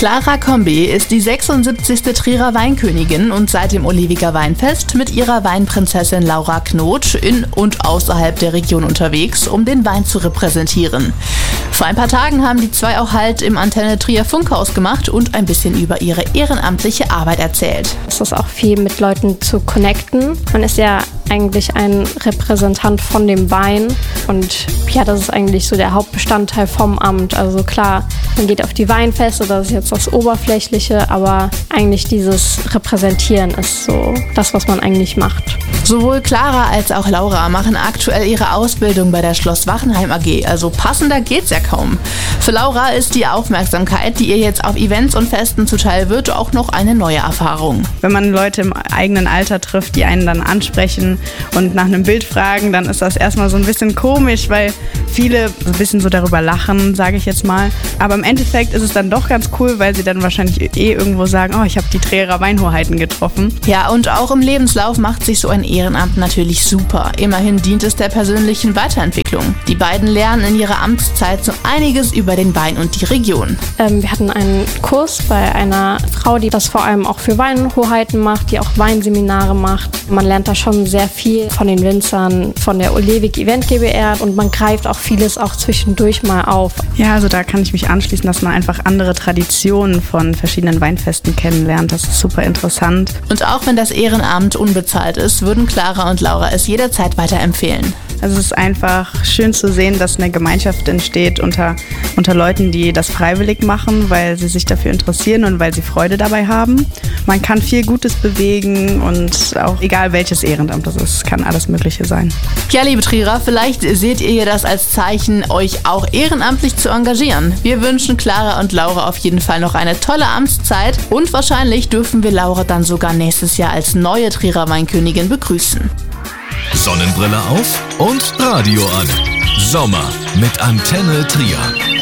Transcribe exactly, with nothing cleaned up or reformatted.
Clara Combe ist die sechsundsiebzigste Trierer Weinkönigin und seit dem Oliviger Weinfest mit ihrer Weinprinzessin Laura Knot in und außerhalb der Region unterwegs, um den Wein zu repräsentieren. Vor ein paar Tagen haben die zwei auch Halt im Antenne Trier Funkhaus gemacht und ein bisschen über ihre ehrenamtliche Arbeit erzählt. Es ist auch viel mit Leuten zu connecten. Man ist ja eigentlich ein Repräsentant von dem Wein und ja, das ist eigentlich so der Hauptbestandteil vom Amt. Also klar, man geht auf die Weinfeste, das ist jetzt das Oberflächliche, aber eigentlich dieses Repräsentieren ist so das, was man eigentlich macht. Sowohl Clara als auch Laura machen aktuell ihre Ausbildung bei der Schloss Wachenheim A G, also passender geht's ja kaum. Für Laura ist die Aufmerksamkeit, die ihr jetzt auf Events und Festen zuteil wird, auch noch eine neue Erfahrung. Wenn man Leute im eigenen Alter trifft, die einen dann ansprechen und nach einem Bild fragen, dann ist das erstmal so ein bisschen komisch, weil viele so ein bisschen so darüber lachen, sage ich jetzt mal. Aber im Endeffekt ist es dann doch ganz cool, weil sie dann wahrscheinlich eh irgendwo sagen, oh, ich habe die Trierer Weinhoheiten getroffen. Ja, und auch im Lebenslauf macht sich so ein Ehrenamt natürlich super. Immerhin dient es der persönlichen Weiterentwicklung. Die beiden lernen in ihrer Amtszeit so einiges über den Wein und die Region. Ähm, wir hatten einen Kurs bei einer Frau, die das vor allem auch für Weinhoheiten macht, die auch Weinseminare macht. Man lernt da schon sehr viel von den Winzern, von der Olevik Event GbR und man greift auch vieles auch zwischendurch mal auf. Ja, also da kann ich mich anschließen, dass man einfach andere Traditionen von verschiedenen Weinfesten kennenlernt. Das ist super interessant. Und auch wenn das Ehrenamt unbezahlt ist, würden Clara und Laura es jederzeit weiterempfehlen. Also es ist einfach schön zu sehen, dass eine Gemeinschaft entsteht unter, unter Leuten, die das freiwillig machen, weil sie sich dafür interessieren und weil sie Freude dabei haben. Man kann viel Gutes bewegen und auch egal welches Ehrenamt das ist, kann alles Mögliche sein. Ja, liebe Trierer, vielleicht seht ihr das als Zeichen, euch auch ehrenamtlich zu engagieren. Wir wünschen Clara und Laura auf jeden Fall noch eine tolle Amtszeit und wahrscheinlich dürfen wir Laura dann sogar nächstes Jahr als neue Trierer Weinkönigin begrüßen. Sonnenbrille auf und Radio an. Sommer mit Antenne Trier.